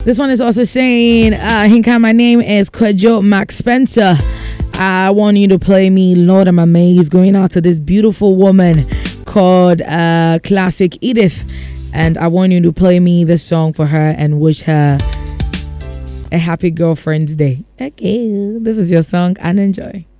This one is also saying, Hinka, my name is Kwadwo Max Spencer. I want you to play me Lord I'm Amazed, going out to this beautiful woman called Classic Edith. And I want you to play me this song for her and wish her a happy Girlfriend's Day. Okay, this is your song and enjoy.